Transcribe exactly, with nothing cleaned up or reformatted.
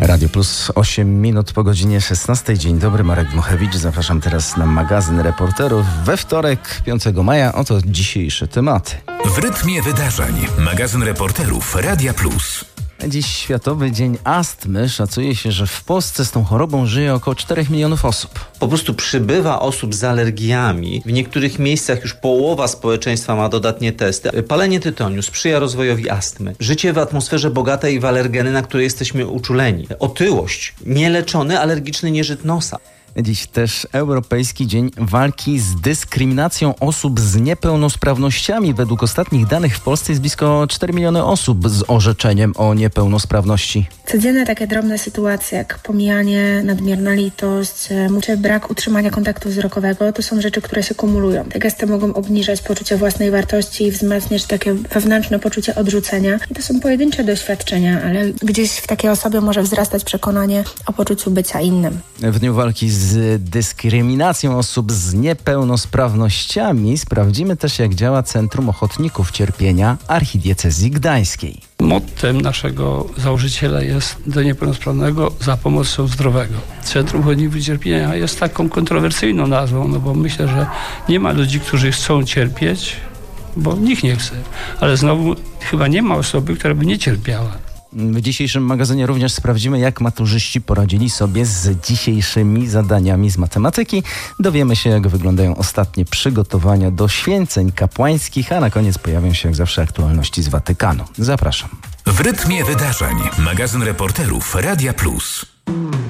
Radio Plus, osiem minut po godzinie szesnastej. Dzień dobry, Marek Dmochewicz. Zapraszam teraz na magazyn reporterów. We wtorek, piątego maja, oto dzisiejsze tematy. W rytmie wydarzeń. Magazyn reporterów Radia Plus. Dziś Światowy Dzień Astmy. Szacuje się, że w Polsce z tą chorobą żyje około czterech milionów osób. Po prostu przybywa osób z alergiami. W niektórych miejscach już połowa społeczeństwa ma dodatnie testy. Palenie tytoniu sprzyja rozwojowi astmy. Życie w atmosferze bogatej w alergeny, na które jesteśmy uczuleni. Otyłość, nieleczony alergiczny nieżyt nosa. Dziś też Europejski Dzień Walki z Dyskryminacją Osób z Niepełnosprawnościami. Według ostatnich danych w Polsce jest blisko cztery miliony osób z orzeczeniem o niepełnosprawności. Codzienne takie drobne sytuacje jak pomijanie, nadmierna litość, czy brak utrzymania kontaktu wzrokowego, to są rzeczy, które się kumulują. Te gesty mogą obniżać poczucie własnej wartości i wzmacniać takie wewnętrzne poczucie odrzucenia. I to są pojedyncze doświadczenia, ale gdzieś w takiej osobie może wzrastać przekonanie o poczuciu bycia innym. W Dniu Walki z z dyskryminacją osób z niepełnosprawnościami sprawdzimy też, jak działa Centrum Ochotników Cierpienia Archidiecezji Gdańskiej. Mottem naszego założyciela jest do niepełnosprawnego za pomocą zdrowego. Centrum Ochotników Cierpienia jest taką kontrowersyjną nazwą, no bo myślę, że nie ma ludzi, którzy chcą cierpieć, bo nikt nie chce. Ale znowu chyba nie ma osoby, która by nie cierpiała. W dzisiejszym magazynie również sprawdzimy, jak maturzyści poradzili sobie z dzisiejszymi zadaniami z matematyki. Dowiemy się, jak wyglądają ostatnie przygotowania do święceń kapłańskich, a na koniec pojawią się jak zawsze aktualności z Watykanu. Zapraszam. W rytmie wydarzeń. Magazyn reporterów Radia Plus.